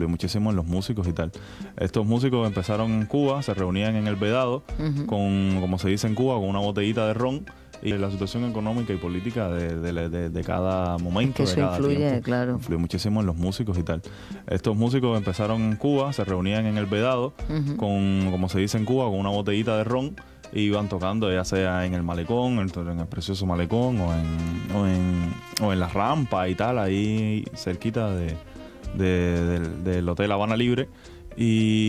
influyó muchísimo en los músicos y tal. Estos músicos empezaron en Cuba, se reunían en el Vedado, con, como se dice en Cuba, con una botellita de ron, y la situación económica y política de cada momento, Es que de eso cada influye, tiempo, claro. influyó muchísimo en los músicos y tal. Estos músicos empezaron en Cuba, se reunían en el Vedado, con, como se dice en Cuba, con una botellita de ron, y iban tocando, ya sea en el Malecón, en el precioso Malecón, o en la rampa y tal, ahí cerquita del Hotel Habana Libre. Y